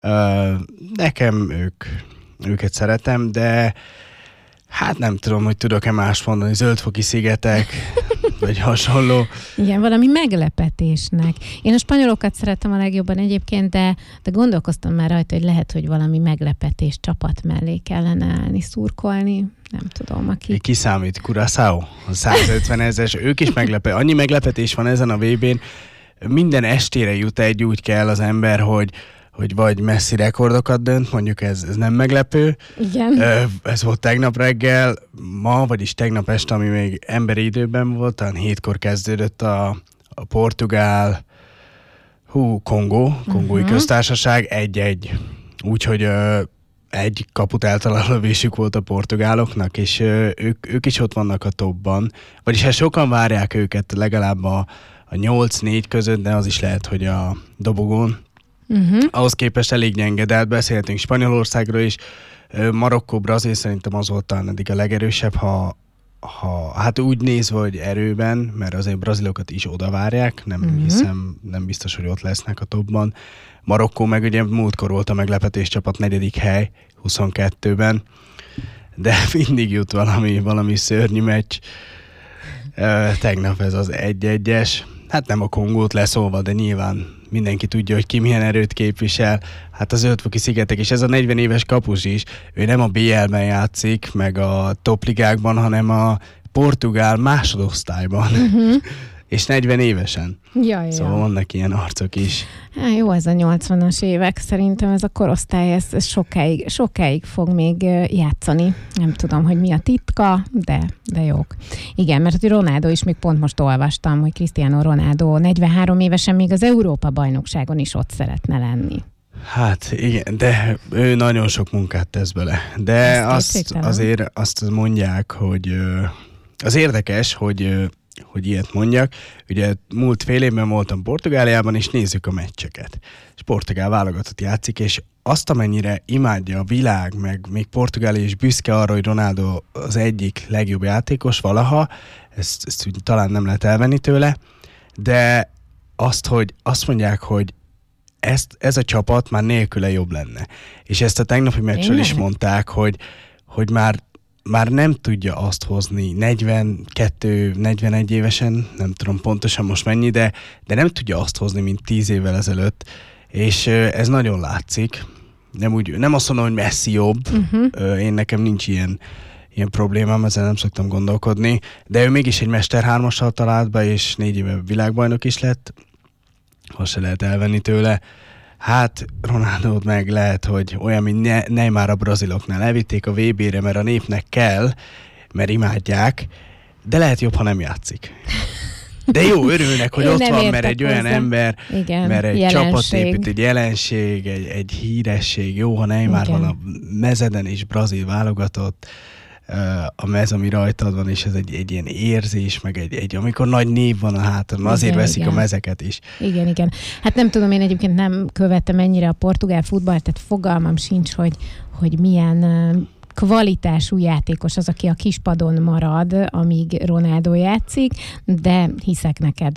Nekem őket szeretem, de hát nem tudom, hogy tudok-e más mondani, Zöld-foki szigetek, vagy hasonló. Igen, valami meglepetésnek. Én a spanyolokat szeretem a legjobban egyébként, de gondolkoztam már rajta, hogy lehet, hogy valami meglepetés csapat mellé kellene állni, szurkolni. Nem tudom, aki... Ki számít? Curaçao? A 150 000-es, ők is annyi meglepetés van ezen a VB-n, minden estére jut egy, úgy kell az ember, hogy vagy Messi rekordokat dönt, mondjuk ez nem meglepő. Igen. Ez volt tegnap reggel, vagyis tegnap este, ami még emberi időben volt, talán 7-kor kezdődött a portugál, kongói köztársaság 1-1. Úgyhogy egy kaput eltaláló lövésük volt a portugáloknak, és ők is ott vannak a topban. Vagyis hát sokan várják őket legalább a 8-4 között, de az is lehet, hogy a dobogón. Ahhoz képest elég gyenge, de hát beszélhetünk Spanyolországról is. Marokkó, Brazília szerintem az volt talán eddig a legerősebb, hát úgy nézve, hogy erőben, mert azért brazilokat is oda várják, nem biztos, hogy ott lesznek a topban. Marokkó meg ugye múltkor volt a meglepetés csapat 4. hely, 22-ben, de mindig jut valami szörnyű meccs. Tegnap ez az 1-1-es. Hát nem a Kongót leszólva, de nyilván mindenki tudja, hogy ki milyen erőt képvisel. Hát a Zöld-foki szigetek, és ez a 40 éves kapus is, ő nem a BL-ben játszik, meg a topligákban, hanem a portugál másodosztályban. És 40 évesen. Szóval vannak ilyen arcok is. Jó, ez a 80-as évek. Szerintem ez a korosztály, ez sokáig fog még játszani. Nem tudom, hogy mi a titka, de jók. Igen, mert Ronaldo is, még pont most olvastam, hogy Cristiano Ronaldo 43 évesen még az Európa-bajnokságon is ott szeretne lenni. Hát igen, de ő nagyon sok munkát tesz bele. De azért azt mondják, hogy az érdekes, hogy ilyet mondjak. Ugye múlt fél évben voltam Portugáliában, és nézzük a meccseket. És portugál válogatott játszik, és azt, amennyire imádja a világ, meg még Portugália is büszke arra, hogy Ronaldo az egyik legjobb játékos valaha, ezt talán nem lehet elvenni tőle, de azt mondják, hogy ez a csapat már nélküle jobb lenne. És ezt a tegnapi meccsről is mondták, hogy már nem tudja azt hozni 42-41 évesen, nem tudom pontosan most mennyi, de nem tudja azt hozni, mint 10 évvel ezelőtt, és ez nagyon látszik. Nem azt mondom, hogy Messi jobb, én nekem nincs ilyen problémám, ezzel nem szoktam gondolkodni, de ő mégis egy Mester 3-assal talált be, és 4 éve világbajnok is lett, azt se lehet elvenni tőle. Hát Ronaldót meg lehet, hogy olyan, mint Neymar a braziloknál, elvitték a VB-re, mert a népnek kell, mert imádják, de lehet jobb, ha nem játszik. De jó, örülnek, hogy ott van, mert egy olyan ember, mert egy csapatépít, egy jelenség, egy híresség, jó, ha Neymar van a mezeden és brazil válogatott, a mez, ami rajtad van, és ez egy ilyen érzés, meg egy amikor nagy név van a hátadon, azért veszik a mezeket is. Igen. Hát nem tudom, én egyébként nem követem ennyire a portugál futballt, tehát fogalmam sincs, hogy milyen kvalitású játékos az, aki a kispadon marad, amíg Ronaldo játszik, de hiszek neked.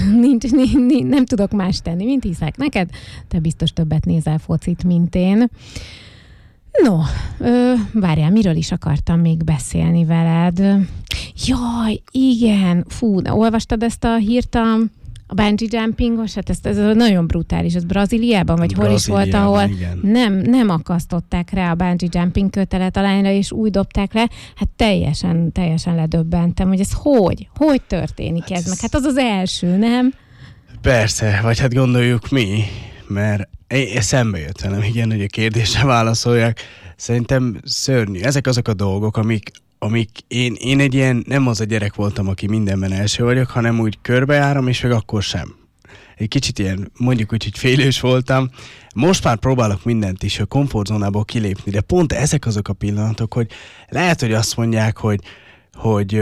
Nem tudok más tenni, mint hiszek neked. Te biztos többet nézel focit, mint én. No, várjál, miről is akartam még beszélni veled? Jaj, igen, olvastad ezt a hírt a bungee jumpingos? Hát ez nagyon brutális, ez Brazíliában, vagy hol is volt, ahol nem akasztották rá a bungee jumping kötelet a lányra, és úgy dobták le, hát teljesen ledöbbentem, hogy ez hogy történik ez meg? Hát az első, nem? Persze, vagy hát gondoljuk mi, mert eszembe jött velem, igen, hogy a kérdésre válaszoljak. Szerintem szörnyű. Ezek azok a dolgok, amik én egy ilyen, nem az a gyerek voltam, aki mindenben első vagyok, hanem úgy körbejárom, és meg akkor sem. Egy kicsit ilyen, mondjuk úgy, hogy félős voltam. Most már próbálok mindent is a komfortzónából kilépni, de pont ezek azok a pillanatok, hogy lehet, hogy azt mondják, hogy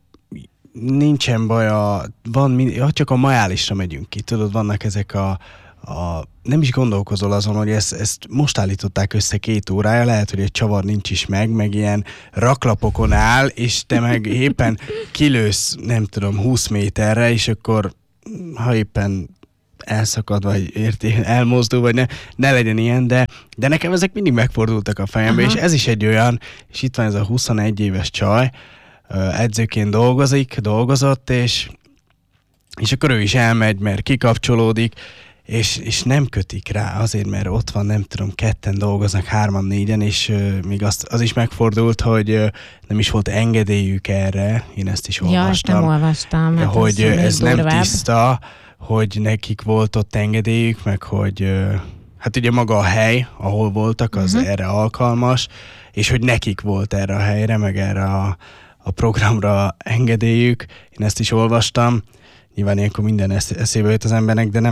nincsen baj, csak a majálisra megyünk ki. Tudod, vannak ezek nem is gondolkozol azon, hogy ezt most állították össze 2 órája, lehet, hogy egy csavar nincs is meg ilyen raklapokon áll, és te meg éppen kilősz, nem tudom, 20 méterre, és akkor, ha éppen elszakad, vagy elmozdul, vagy ne legyen ilyen, de nekem ezek mindig megfordultak a fejembe, és ez is egy olyan, és itt van ez a 21 éves csaj, edzőként dolgozott, és akkor ő is elmegy, mert kikapcsolódik, és nem kötik rá azért, mert ott van, nem tudom, 2 dolgoznak, 3-4, és még az is megfordult, hogy nem is volt engedélyük erre, én ezt is olvastam. Ja, ezt nem olvastam. Hát hogy ez nem tiszta, hogy nekik volt ott engedélyük, meg hogy hát ugye maga a hely, ahol voltak, az erre alkalmas, és hogy nekik volt erre a helyre, meg erre a programra engedélyük. Én ezt is olvastam. Nyilván ilyenkor minden eszébe jött az embernek, de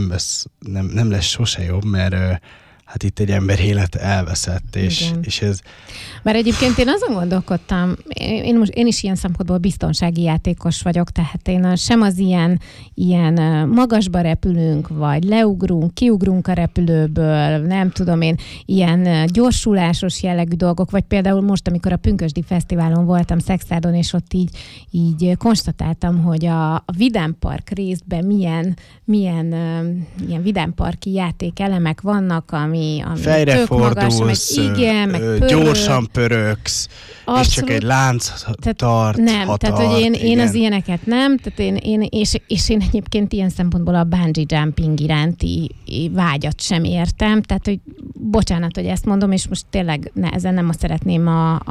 nem lesz sose jobb, mert hát itt egy ember élet elveszett, és ez... Mert egyébként én azon gondolkodtam, én is ilyen szempontból biztonsági játékos vagyok, tehát én sem az ilyen magasba repülünk, vagy leugrunk, kiugrunk a repülőből, nem tudom én, ilyen gyorsulásos jellegű dolgok, vagy például most, amikor a Pünkösdi Fesztiválon voltam Szexádon, és ott így konstatáltam, hogy a vidámpark részben milyen vidámparki játékelemek vannak, ami fejre fordulsz, meg gyorsan pöröksz, abszolút, és csak egy lánc tart. Nem, tehát hogy én az ilyeneket nem, tehát és én egyébként ilyen szempontból a bungee jumping iránti vágyat sem értem, tehát hogy bocsánat, hogy ezt mondom, és most tényleg ezen nem azt szeretném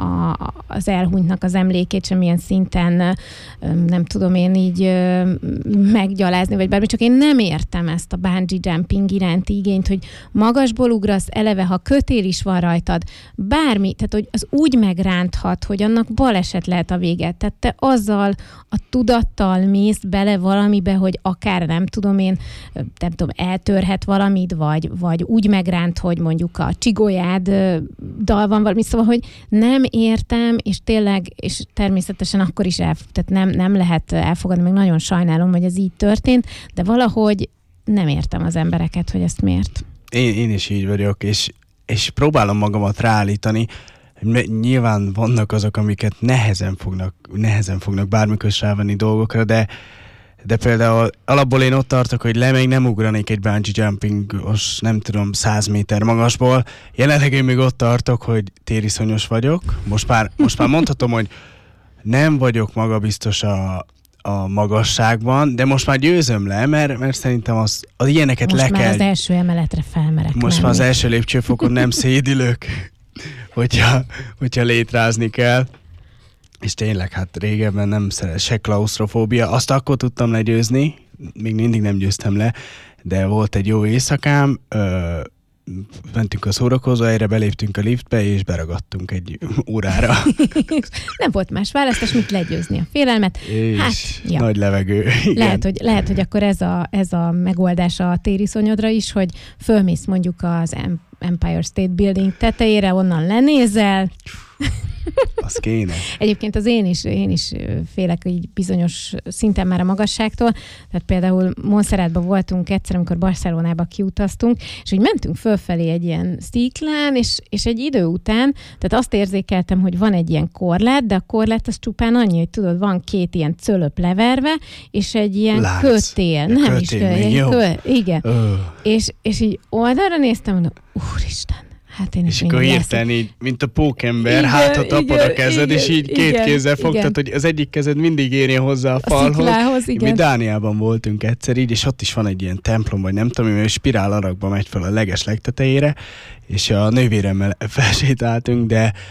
az elhunytnak az emlékét semmilyen szinten, nem tudom én így meggyalázni, vagy bármi, csak én nem értem ezt a bungee jumping iránti igényt, hogy magasból ugrasz, eleve, ha kötél is van rajtad, bármi, tehát hogy az úgy megránthat, hogy annak baleset lehet a vége. Tehát te azzal a tudattal mész bele valamibe, hogy akár nem tudom, eltörhet valamit, vagy úgy megránt, hogy mondjuk a csigolyáddal van valami, szóval, hogy nem értem, és tényleg, és természetesen akkor is tehát nem lehet elfogadni, meg nagyon sajnálom, hogy ez így történt, de valahogy nem értem az embereket, hogy ezt miért. Én is így vagyok, és próbálom magamat ráállítani. Nyilván vannak azok, amiket nehezen fognak bármikor rávenni dolgokra, de például alapból én ott tartok, hogy még nem ugranék egy bungee jumpingos, nem tudom, 100 méter magasból. Jelenleg én még ott tartok, hogy tériszonyos vagyok. Most már mondhatom, hogy nem vagyok magabiztos a magasságban, de most már győzöm le, mert szerintem az ilyeneket most le kell... Most már az első emeletre felmerek. Most már az első lépcsőfokon nem szédülök, hogyha létrázni kell. És tényleg, hát régebben nem se klausztrofóbia. Azt akkor tudtam legyőzni, még mindig nem győztem le, de volt egy jó éjszakám, mentünk a szórakozó helyre, beléptünk a liftbe, és beragadtunk egy órára. Nem volt más választás, mint legyőzni a félelmet. És hát, ja. Nagy levegő. Lehet, hogy akkor ez a megoldás a tériszonyodra is, hogy fölmész mondjuk az Empire State Building tetejére, onnan lenézel. Az kéne. Egyébként az én is félek így bizonyos szinten már a magasságtól. Tehát például Montserratban voltunk egyszer, amikor Barcelonába kiutaztunk, és úgy mentünk fölfelé egy ilyen sziklán, és egy idő után, tehát azt érzékeltem, hogy van egy ilyen korlát, de a korlát az csupán annyi, hogy tudod, van 2 ilyen cölöp leverve, és egy ilyen kötél. Nem kötél, is igen. És így oldalra néztem, mondom, úristen, hát én is és akkor hirtelen így, mint a pókember, hátra tapad a kezed, és így két kézzel fogtad, hogy az egyik kezed mindig érjen hozzá a falhoz. Mi Dániában voltunk egyszer így, és ott is van egy ilyen templom, vagy nem tudom, hogy spirál alakba megy fel a leges legtetejére, és a nővéremmel felsétáltunk,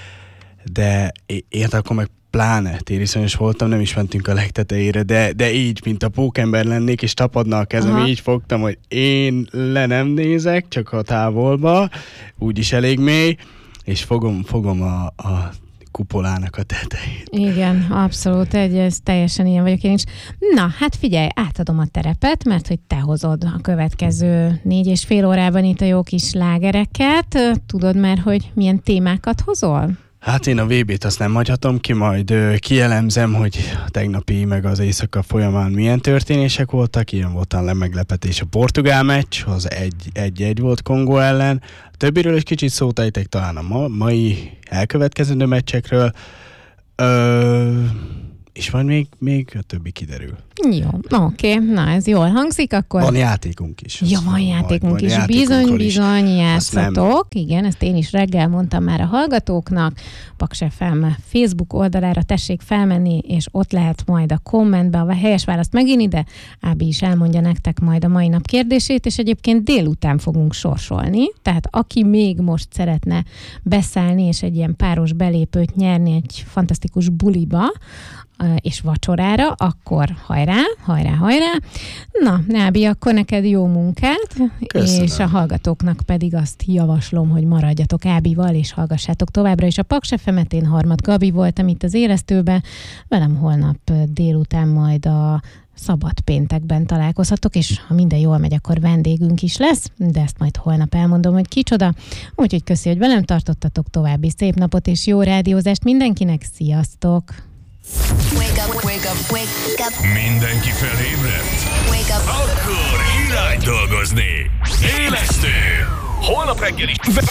de én akkor meg pláne tériszonyos voltam, nem is mentünk a legtetejére, de így, mint a pókember lennék, és tapadna a kezem, így fogtam, hogy én le nem nézek, csak a távolba, úgyis elég mély, és fogom a kupolának a tetejét. Igen, abszolút, ez teljesen ilyen vagyok én is. Na, hát figyelj, átadom a terepet, mert hogy te hozod a következő 4,5 órában itt a jó kis slágereket. Tudod már, hogy milyen témákat hozol? Hát én a VB-t azt nem hagyhatom ki, majd kielemzem, hogy a tegnapi meg az éjszaka folyamán milyen történések voltak. Ilyen volt a meglepetés a portugál meccs, az 1-1 volt Kongó ellen. A többiről is kicsit szót ejtek talán a mai elkövetkezendő meccsekről. És majd még a többi kiderül. Jó, oké. Na ez jól hangzik, akkor... Van játékunk is. Ja, van játékunk is. Bizony, játszatok. Igen, ezt én is reggel mondtam már a hallgatóknak. Paks FM Facebook oldalára tessék felmenni, és ott lehet majd a kommentbe a helyes választ megírni, de Ábi is elmondja nektek majd a mai nap kérdését, és egyébként délután fogunk sorsolni. Tehát aki még most szeretne beszállni, és egy ilyen páros belépőt nyerni egy fantasztikus buliba, és vacsorára, akkor hajrá. Na, Nábi, akkor neked jó munkát, köszönöm. És a hallgatóknak pedig azt javaslom, hogy maradjatok Ábival, és hallgassátok továbbra is a Paks FM-et. Én Harmat Gabi voltam itt az Élesztőben, velem holnap délután majd a szabad péntekben találkozhatok, és ha minden jól megy, akkor vendégünk is lesz, de ezt majd holnap elmondom, hogy kicsoda. Úgyhogy köszi, hogy velem tartottatok, további szép napot és jó rádiózást mindenkinek, sziasztok! Wake up, wake up, wake up. Mindenki felébredt? Wake up. Akkor irány dolgozni! Élesztő! Holnap reggel is